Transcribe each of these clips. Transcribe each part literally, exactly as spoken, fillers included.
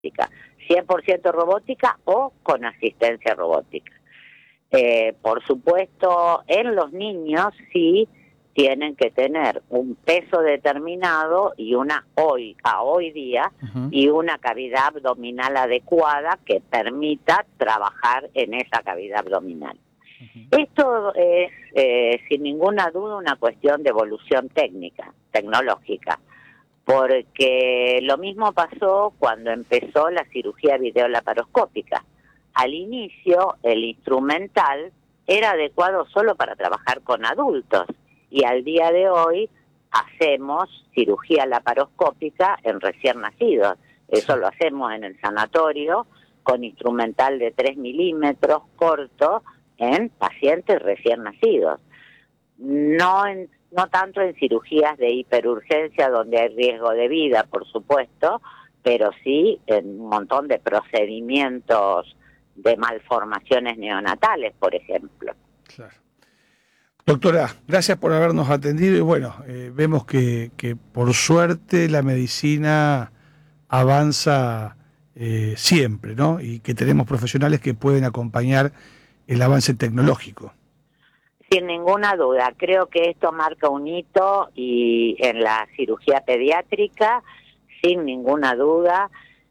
cien por ciento robótica o con asistencia robótica. Eh, por supuesto, en los niños sí tienen que tener un peso determinado y una hoy a hoy día uh-huh. y una cavidad abdominal adecuada que permita trabajar en esa cavidad abdominal. Uh-huh. Esto es eh, sin ninguna duda una cuestión de evolución técnica, tecnológica, porque lo mismo pasó cuando empezó la cirugía videolaparoscópica. Al inicio, el instrumental era adecuado solo para trabajar con adultos y al día de hoy hacemos cirugía laparoscópica en recién nacidos. Eso lo hacemos en el sanatorio con instrumental de tres milímetros corto en pacientes recién nacidos. No, en, no tanto en cirugías de hiperurgencia donde hay riesgo de vida, por supuesto, pero sí en un montón de procedimientos de malformaciones neonatales, por ejemplo. Claro. Doctora, gracias por habernos atendido y bueno, eh, vemos que, que por suerte la medicina avanza eh, siempre, ¿no? Y que tenemos profesionales que pueden acompañar el avance tecnológico. Sin ninguna duda, creo que esto marca un hito y en la cirugía pediátrica, sin ninguna duda,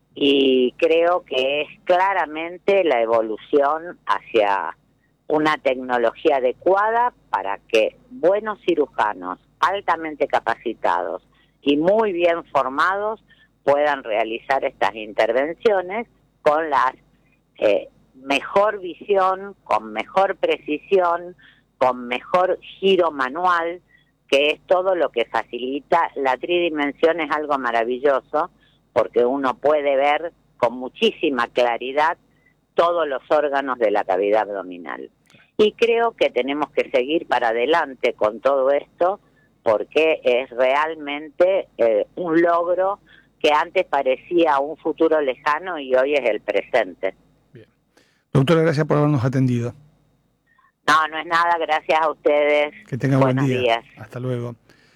y creo que es claramente la evolución hacia una tecnología adecuada para que buenos cirujanos, altamente capacitados y muy bien formados puedan realizar estas intervenciones con la eh, mejor visión, con mejor precisión, con mejor giro manual, que es todo lo que facilita. La tridimensión es algo maravilloso, porque uno puede ver con muchísima claridad todos los órganos de la cavidad abdominal. Y creo que tenemos que seguir para adelante con todo esto, porque es realmente eh, un logro que antes parecía un futuro lejano y hoy es el presente. Bien. Doctora, gracias por habernos atendido. No, no es nada, gracias a ustedes. Que tengan buen día. Días. Hasta luego.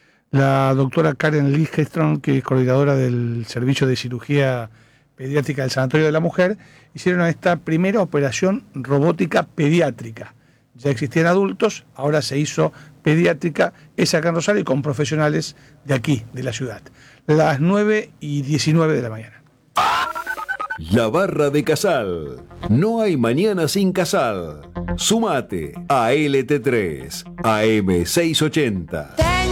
La doctora Karen Ligeström, que es coordinadora del Servicio de Cirugía Pediátrica del Sanatorio de la Mujer, hicieron esta primera operación robótica pediátrica. Ya existían adultos, ahora se hizo pediátrica, es acá en Rosario y con profesionales de aquí, de la ciudad. Las nueve y diecinueve de la mañana. La Barra de Casal. No hay mañana sin Casal. Sumate a L T tres, A M seiscientos ochenta.